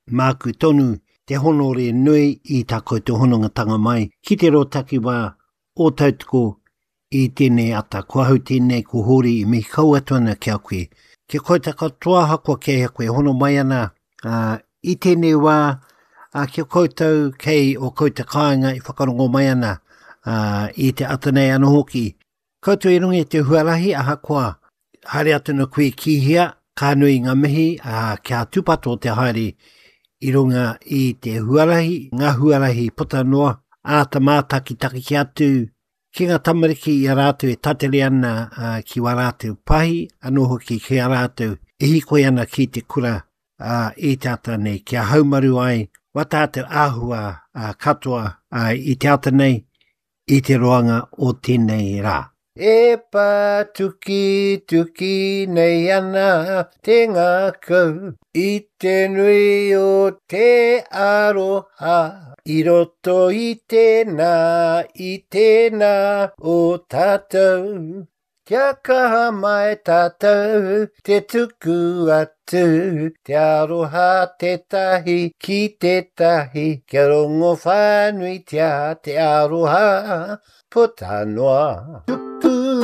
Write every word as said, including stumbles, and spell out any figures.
māku tonu te honore nui i tākou te honongatanga mai. Ki te rotaki wā o tautoko i tēnei ata. Kua hau tēnei ko hori i mihi kauatuana kia koe. Ke koe taka tuaha kua kei koe hono mai ana uh, i tēnei wā uh, kia koutou kei o kouta kāinga i whakarongo mai ana uh, i te ata nei ana hoki. Koutou i rungi te huarahi aha kua haere atu na koe kihia ka nui ngā mihi uh, kia tupato te haere i runga i te huarahi, ngā huarahi puta noa, a ta mātaki taki ki atu, ki ngā tamariki i a rātou e tateri ana uh, ki wā rātou pahi, anō hoki ki a rātou e hikoi ana ki te kura uh, i te ata nei, kia haumaru ai, wa tātou āhua uh, katoa uh, i te ata nei, i te roanga o tēnei rā. E pā tuki tuki nei ana te ngākau i te nui o te aroha i roto i tēnā i tēnā o tātou. Kia kaha mai tātou te tuku atu te aroha te tahi ki te tahi kia rongo whānui tia te aroha puta noa.